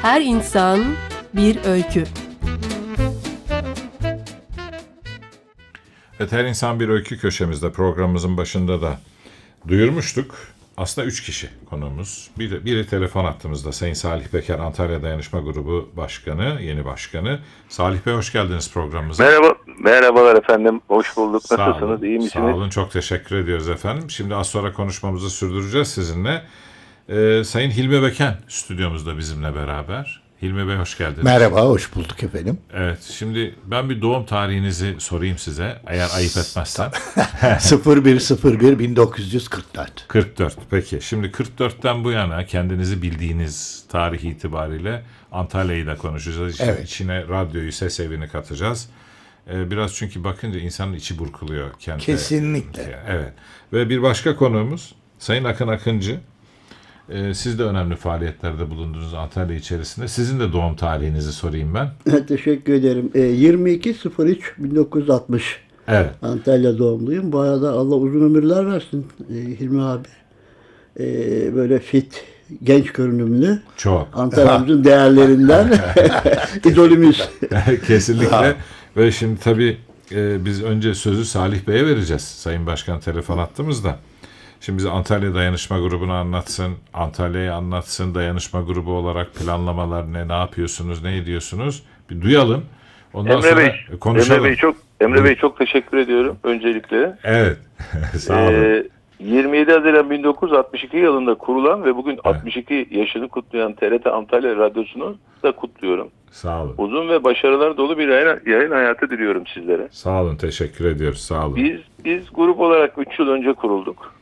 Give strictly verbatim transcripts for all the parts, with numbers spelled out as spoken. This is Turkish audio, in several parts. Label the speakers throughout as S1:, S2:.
S1: Her insan bir öykü.
S2: Evet, Her İnsan Bir Öykü köşemizde programımızın başında da duyurmuştuk. Aslında üç kişi konuğumuz. Biri, biri telefon attığımızda Sayın Salih Peker, Antalya Dayanışma Grubu Başkanı, yeni başkanı. Salih Bey, hoş geldiniz programımıza.
S3: Merhaba, merhabalar efendim. Hoş bulduk.
S2: Sağ
S3: Nasılsınız?
S2: olun,
S3: İyi misiniz?
S2: Sağ olun, çok teşekkür ediyoruz efendim. Şimdi az sonra konuşmamızı sürdüreceğiz sizinle. Ee, Sayın Hilmi Beken stüdyomuzda bizimle beraber. Hilmi Bey, hoş geldiniz.
S4: Merhaba, hoş bulduk efendim.
S2: Evet, şimdi ben bir doğum tarihinizi sorayım size, eğer ayıp etmezsem.
S4: sıfır bir sıfır bir bin dokuz yüz kırk dört.
S2: kırk dört, peki. Şimdi kırk dörtten bu yana kendinizi bildiğiniz tarih itibariyle Antalya'yı da konuşacağız. İçine,
S4: Evet.
S2: içine radyoyu, ses evini katacağız. Ee, biraz çünkü bakınca insanın içi burkuluyor. Kente.
S4: Kesinlikle.
S2: Evet. Ve bir başka konuğumuz Sayın Akın Akıncı. Ee, siz de önemli faaliyetlerde bulundunuz Antalya içerisinde. Sizin de doğum tarihinizi sorayım ben.
S5: Teşekkür ederim. E, yirmi iki sıfır üç bin dokuz yüz altmış
S2: Evet.
S5: Antalya doğumluyum. Bu arada Allah uzun ömürler versin e, Hilmi abi. E, böyle fit, genç görünümlü.
S2: Çok.
S5: Antalya'mızın değerlerinden idolümüz.
S2: Kesinlikle. Ve şimdi tabii e, biz önce sözü Salih Bey'e vereceğiz. Sayın Başkan telefon attığımızda. Şimdi bize Antalya Dayanışma Grubu'nu anlatsın, Antalya'yı anlatsın, dayanışma grubu olarak planlamalar ne, ne yapıyorsunuz, ne ediyorsunuz? Bir duyalım. Ondan
S3: Emre
S2: sonra
S3: Bey,
S2: konuşalım.
S3: Emre Bey çok Emre Bey çok teşekkür ediyorum öncelikle.
S2: Evet. Sağ olun.
S3: Ee, yirmi yedi Haziran bin dokuz yüz altmış iki yılında kurulan ve bugün altmış iki yaşını kutlayan T R T Antalya Radyosu'nu da kutluyorum.
S2: Sağ olun.
S3: Uzun ve başarılar dolu bir yayın, yayın hayatı diliyorum sizlere.
S2: Sağ olun. Teşekkür ediyoruz. Sağ olun.
S3: Biz biz grup olarak üç yıl önce kurulduk.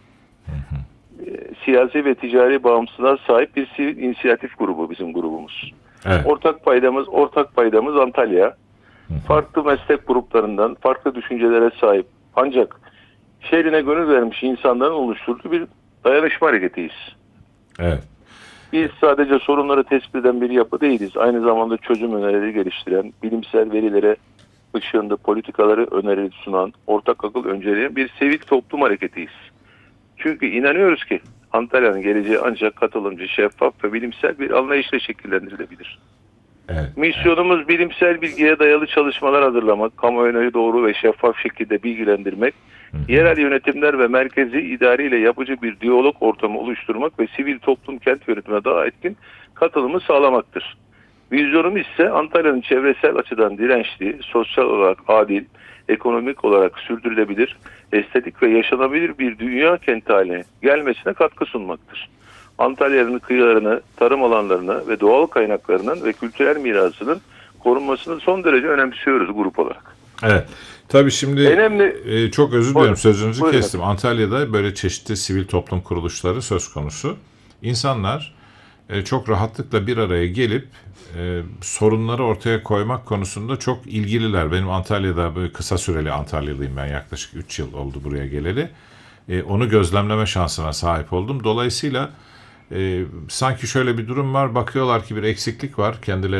S3: Ee, siyasi ve ticari bağımsızlığa sahip bir sivil inisiyatif grubu bizim grubumuz.
S2: Evet.
S3: Ortak paydamız, ortak paydamız Antalya. Farklı meslek gruplarından, farklı düşüncelere sahip ancak şehrine gönül vermiş insanların oluşturduğu bir dayanışma hareketiyiz.
S2: Evet.
S3: Biz sadece sorunları tespit eden bir yapı değiliz. Aynı zamanda çözüm önerileri geliştiren, bilimsel verilere ışığında politikaları öneri sunan, ortak akıl önceleyen bir sivil toplum hareketiyiz. Çünkü inanıyoruz ki Antalya'nın geleceği ancak katılımcı, şeffaf ve bilimsel bir anlayışla şekillendirilebilir.
S2: Evet.
S3: Misyonumuz bilimsel bilgiye dayalı çalışmalar hazırlamak, kamuoyunu doğru ve şeffaf şekilde bilgilendirmek, yerel yönetimler ve merkezi idare ile yapıcı bir diyalog ortamı oluşturmak ve sivil toplum kent yönetimine daha etkin katılımı sağlamaktır. Vizyonumuz ise Antalya'nın çevresel açıdan dirençli, sosyal olarak adil, ekonomik olarak sürdürülebilir, estetik ve yaşanabilir bir dünya kenti haline gelmesine katkı sunmaktır. Antalya'nın kıyılarını, tarım alanlarını ve doğal kaynaklarının ve kültürel mirasının korunmasını son derece önemsiyoruz grup olarak.
S2: Evet. Tabii şimdi
S3: Önemli.
S2: e, çok özür
S3: Buyurun.
S2: dilerim, sözünüzü
S3: Buyurun.
S2: kestim. Antalya'da böyle çeşitli sivil toplum kuruluşları söz konusu. İnsanlar e, çok rahatlıkla bir araya gelip e, sorunları ortaya koymak konusunda çok ilgililer. Benim Antalya'da böyle kısa süreli Antalyalıyım ben, yaklaşık üç yıl oldu buraya geleli. E, onu gözlemleme şansına sahip oldum. Dolayısıyla e, sanki şöyle bir durum var, bakıyorlar ki bir eksiklik var kendileri